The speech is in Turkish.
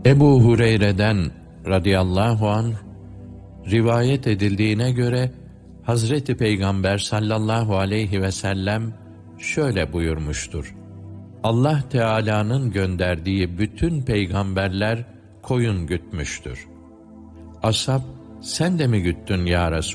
Ebu Hureyre'den radıyallahu anh rivayet edildiğine göre Hazreti Peygamber sallallahu aleyhi ve sellem şöyle buyurmuştur: Allah Teala'nın gönderdiği bütün peygamberler koyun gütmüştür. Ashab, sen de mi güttün ya Resulallah?